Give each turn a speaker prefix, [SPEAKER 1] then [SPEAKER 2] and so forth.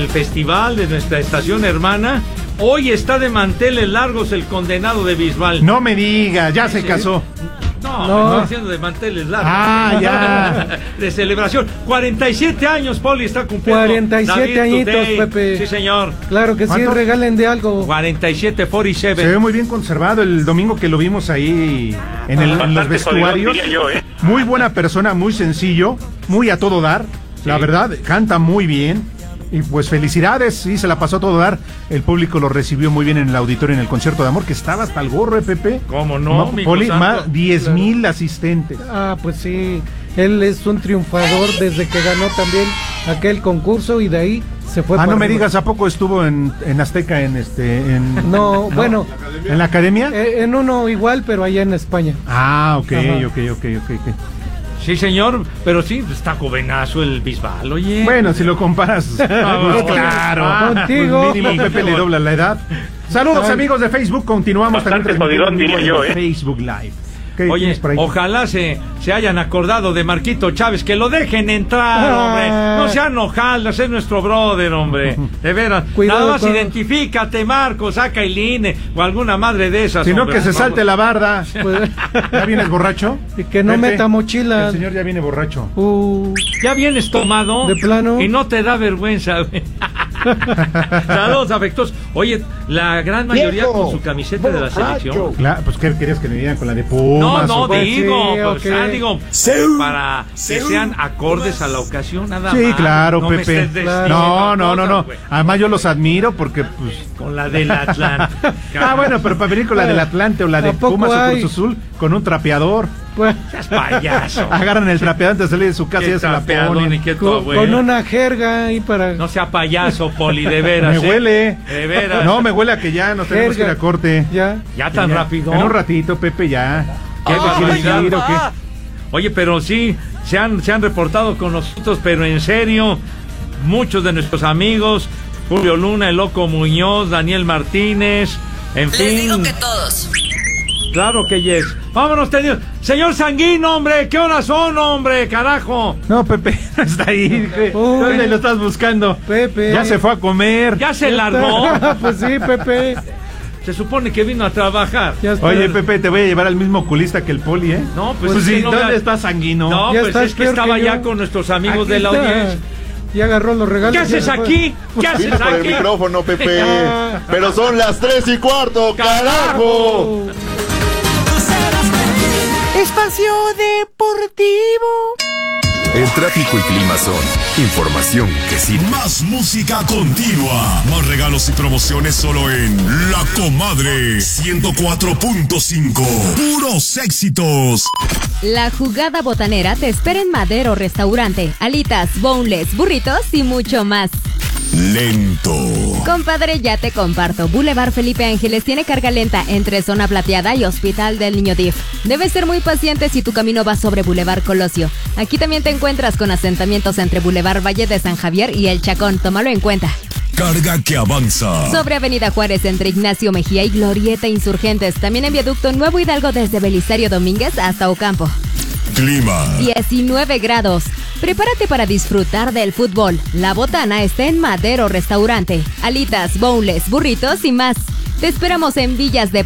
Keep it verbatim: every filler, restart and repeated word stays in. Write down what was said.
[SPEAKER 1] el festival de nuestra estación hermana. Hoy está de manteles largos el condenado de Bisbal.
[SPEAKER 2] No me diga, ya se casó.
[SPEAKER 1] No,
[SPEAKER 2] no.
[SPEAKER 1] me estoy diciendo de manteles largos.
[SPEAKER 2] Ah, ya.
[SPEAKER 1] De celebración. cuarenta y siete años, Poli, está cumpliendo.
[SPEAKER 3] cuarenta y siete
[SPEAKER 1] David
[SPEAKER 3] añitos,
[SPEAKER 1] Today.
[SPEAKER 3] Pepe.
[SPEAKER 1] Sí, señor.
[SPEAKER 3] Claro que sí,
[SPEAKER 2] ¿Cuánto?
[SPEAKER 3] regalen de algo.
[SPEAKER 1] cuarenta y siete, cuarenta y siete.
[SPEAKER 2] Se ve muy bien conservado el domingo que lo vimos ahí en, el, en los vestuarios.
[SPEAKER 4] Yo, ¿eh?
[SPEAKER 2] Muy buena persona, muy sencillo, muy a todo dar. Sí. La verdad, canta muy bien. Y pues felicidades, sí, se la pasó a todo dar. El público lo recibió muy bien en el auditorio, en el concierto de amor, que estaba hasta el gorro, ¿eh, Pepe?
[SPEAKER 1] ¿Cómo no,
[SPEAKER 2] Ma, Poli, más diez mil claro. asistentes.
[SPEAKER 3] Ah, pues sí, él es un triunfador desde que ganó también aquel concurso y de ahí se fue.
[SPEAKER 2] Ah, no me
[SPEAKER 3] arriba.
[SPEAKER 2] digas, ¿a poco estuvo en, en Azteca, en este, en...
[SPEAKER 3] No, ¿no? Bueno.
[SPEAKER 2] ¿En la academia?
[SPEAKER 3] Eh, en uno igual, pero allá en España.
[SPEAKER 2] Ah, ok,
[SPEAKER 3] Ajá.
[SPEAKER 2] ok, ok, ok, ok.
[SPEAKER 1] Sí, señor, pero sí, está jovenazo el Bisbal, oye.
[SPEAKER 2] Bueno, si lo comparas,
[SPEAKER 1] Ah,
[SPEAKER 2] pues claro.
[SPEAKER 3] Ah, contigo.
[SPEAKER 2] Pues mínimo Pepe le dobla la edad. Saludos, Ay. amigos de Facebook, continuamos
[SPEAKER 4] Bastante
[SPEAKER 2] también
[SPEAKER 4] jodidón, diría yo, ¿eh?
[SPEAKER 2] Facebook Live.
[SPEAKER 1] Oye, ojalá se, se hayan acordado de Marquito Chávez, que lo dejen entrar,
[SPEAKER 3] Ah.
[SPEAKER 1] hombre. No sean ojalás, es nuestro brother, hombre. De veras.
[SPEAKER 3] Cuidado
[SPEAKER 1] Nada más
[SPEAKER 3] con...
[SPEAKER 1] identifícate, Marco, saca el I N E o alguna madre de esas.
[SPEAKER 2] Si no,
[SPEAKER 1] hombre,
[SPEAKER 2] que se salte la barda.
[SPEAKER 3] Pues...
[SPEAKER 2] ¿Ya vienes borracho?
[SPEAKER 3] Y que no
[SPEAKER 2] Pepe,
[SPEAKER 3] meta mochila.
[SPEAKER 2] El señor ya viene borracho.
[SPEAKER 3] Uh,
[SPEAKER 1] ya vienes tomado.
[SPEAKER 3] De plano.
[SPEAKER 1] Y no te da vergüenza, güey. Saludos afectuosos. Oye, la gran mayoría
[SPEAKER 5] Viejo,
[SPEAKER 1] con su camiseta de la selección.
[SPEAKER 2] Claro, pues ¿qué querías que me dieran con la de Pumas?
[SPEAKER 1] No, no,
[SPEAKER 2] o...
[SPEAKER 1] digo,
[SPEAKER 3] sí,
[SPEAKER 1] pues,
[SPEAKER 3] okay.
[SPEAKER 1] ah, digo, para que sean acordes a la ocasión, nada
[SPEAKER 2] Sí,
[SPEAKER 1] más.
[SPEAKER 2] claro,
[SPEAKER 1] no
[SPEAKER 2] Pepe.
[SPEAKER 1] Me
[SPEAKER 3] Claro.
[SPEAKER 2] No, no, no, no.
[SPEAKER 1] Cosas,
[SPEAKER 2] Además yo los admiro porque, pues...
[SPEAKER 1] con la del Atlante.
[SPEAKER 2] Ah, bueno, pero para venir con la del Atlante o la de Pumas o Cruz Azul, con un trapeador.
[SPEAKER 3] pues,
[SPEAKER 1] Es payaso.
[SPEAKER 2] Agarran el trapeador antes de salir de su casa y ya se la ponen.
[SPEAKER 3] con, con una jerga ahí para...
[SPEAKER 1] No sea payaso, Poli, de veras.
[SPEAKER 2] Me
[SPEAKER 1] ¿eh?
[SPEAKER 2] huele.
[SPEAKER 1] De veras.
[SPEAKER 2] No, me huele a que ya nos tenemos que ir a corte.
[SPEAKER 3] Ya.
[SPEAKER 1] Ya tan
[SPEAKER 2] Ya.
[SPEAKER 1] rápido.
[SPEAKER 2] En un ratito, Pepe, ya.
[SPEAKER 1] ¿Qué
[SPEAKER 2] ¿Qué
[SPEAKER 1] va a
[SPEAKER 2] quieres
[SPEAKER 1] pasar?
[SPEAKER 2] ir o qué?
[SPEAKER 1] Oye, pero sí, se han, se han reportado con nosotros, pero en serio, muchos de nuestros amigos, Julio Luna, el Loco Muñoz, Daniel Martínez, en
[SPEAKER 6] Les
[SPEAKER 1] fin.
[SPEAKER 6] digo que todos.
[SPEAKER 1] Claro que yes. Vámonos, tenido. Señor Sanguino, hombre, ¿qué horas son, hombre, carajo?
[SPEAKER 2] No, Pepe, no está ahí. ¿Dónde lo estás buscando?
[SPEAKER 3] Pepe.
[SPEAKER 2] Ya se fue a comer.
[SPEAKER 1] Ya se largó.
[SPEAKER 3] Pues sí, Pepe.
[SPEAKER 1] Se supone que vino a trabajar.
[SPEAKER 3] Ya está.
[SPEAKER 2] Oye, Pepe, te voy a llevar al mismo oculista que el Poli, ¿eh?
[SPEAKER 1] No, pues,
[SPEAKER 2] Pues
[SPEAKER 1] es que
[SPEAKER 2] sí,
[SPEAKER 1] no
[SPEAKER 2] ¿dónde
[SPEAKER 1] me-
[SPEAKER 2] está Sanguino?
[SPEAKER 1] No,
[SPEAKER 3] Ya
[SPEAKER 1] pues
[SPEAKER 3] estás
[SPEAKER 1] es que
[SPEAKER 3] peor
[SPEAKER 1] estaba
[SPEAKER 3] que
[SPEAKER 1] ya
[SPEAKER 3] yo.
[SPEAKER 1] con nuestros amigos
[SPEAKER 3] Aquí
[SPEAKER 1] de la
[SPEAKER 3] está.
[SPEAKER 1] audiencia.
[SPEAKER 3] Ya agarró los regalos.
[SPEAKER 1] ¿Qué
[SPEAKER 3] ya
[SPEAKER 1] haces
[SPEAKER 3] se fue.
[SPEAKER 1] aquí? ¿Qué haces
[SPEAKER 5] Vine por el
[SPEAKER 1] aquí?
[SPEAKER 5] micrófono, Pepe.
[SPEAKER 3] Ah.
[SPEAKER 5] Pero son las tres y cuarto, carajo.
[SPEAKER 7] Espacio Deportivo.
[SPEAKER 8] El tráfico y clima son información que sirve.
[SPEAKER 9] Más música continua. Más regalos y promociones solo en La Comadre ciento cuatro punto cinco. Puros éxitos.
[SPEAKER 10] La jugada botanera te espera en Madero Restaurante. Alitas, boneless, burritos y mucho más.
[SPEAKER 9] Lento.
[SPEAKER 10] Compadre, ya te comparto. Boulevard Felipe Ángeles tiene carga lenta entre Zona Plateada y Hospital del Niño D I F. Debes ser muy paciente si tu camino va sobre Boulevard Colosio. Aquí también te encuentras con asentamientos entre Boulevard Valle de San Javier y El Chacón. Tómalo en cuenta.
[SPEAKER 9] Carga que avanza.
[SPEAKER 10] Sobre Avenida Juárez entre Ignacio Mejía y Glorieta Insurgentes. También en Viaducto Nuevo Hidalgo desde Belisario Domínguez hasta Ocampo.
[SPEAKER 9] Clima.
[SPEAKER 10] diecinueve grados. Prepárate para disfrutar del fútbol. La Botana está en Madero Restaurante. Alitas, boneless, burritos y más. Te esperamos en Villas de